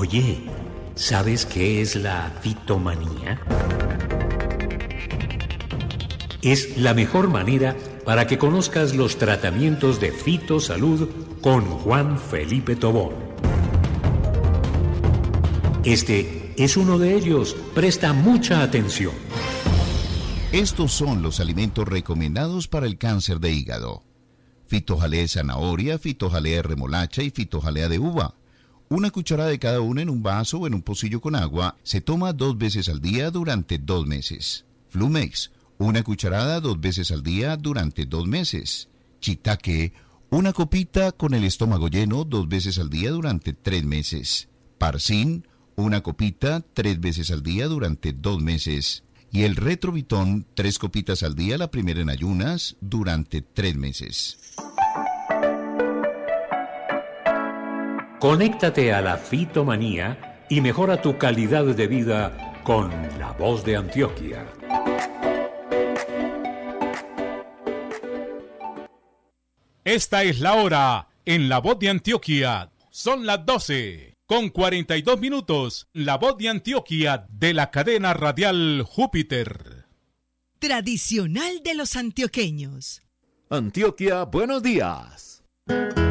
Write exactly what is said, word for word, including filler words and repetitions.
Oye, ¿sabes qué es la fitomanía? Es la mejor manera para que conozcas los tratamientos de fitosalud con Juan Felipe Tobón. Este es uno de ellos. Presta mucha atención. Estos son los alimentos recomendados para el cáncer de hígado: fitojalea de zanahoria, fitojalea de remolacha y fitojalea de uva. Una cucharada de cada una en un vaso o en un pocillo con agua. Se toma dos veces al día durante dos meses. Flumex, una cucharada dos veces al día durante dos meses. Shiitake, una copita con el estómago lleno dos veces al día durante tres meses. Parsin, una copita tres veces al día durante dos meses. Y el Retrovitón, tres copitas al día, la primera en ayunas, durante tres meses. Conéctate a la fitomanía y mejora tu calidad de vida con La Voz de Antioquia. Esta es la hora en La Voz de Antioquia. Son las doce con cuarenta y dos minutos. La Voz de Antioquia de la cadena radial Júpiter. Tradicional de los antioqueños. Antioquia, buenos días.